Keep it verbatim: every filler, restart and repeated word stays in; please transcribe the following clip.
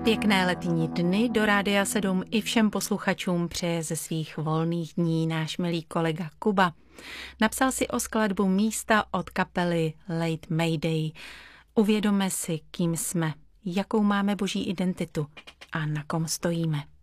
Pěkné letní dny do Rádia sedm i všem posluchačům přeje ze svých volných dní náš milý kolega Kuba. Napsal si o skladbu Místa od kapely Late Mayday. Uvědomme si, kým jsme, jakou máme boží identitu a na kom stojíme.